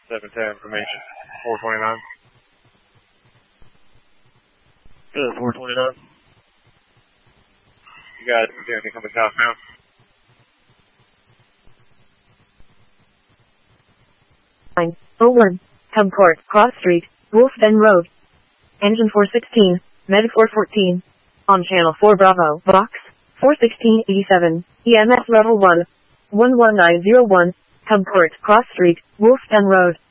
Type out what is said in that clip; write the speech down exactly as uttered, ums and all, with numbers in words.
seven ten information. four twenty-nine. Good, four twenty-nine. You got it. Is anything coming south now? nine oh one. Comport, Cross Street, Wolf Den Road. Engine four sixteen, Medic four fourteen. On channel four Bravo, box, four sixteen eighty-seven, E M S level one. one one nine zero one. Comport, Cross Street, Wolf Den Road.